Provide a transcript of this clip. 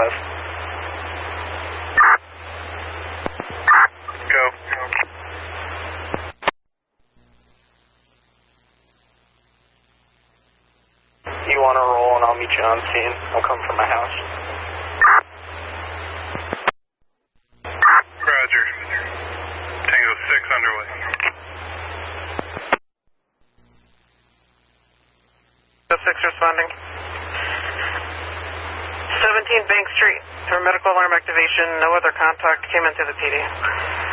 5. Go. You want to roll and I'll meet you on scene. I'll come from my house. Roger. Tango 6 underway. Tango 6 responding. 17 Bank Street. For medical alarm activation, no other contact came into the PD.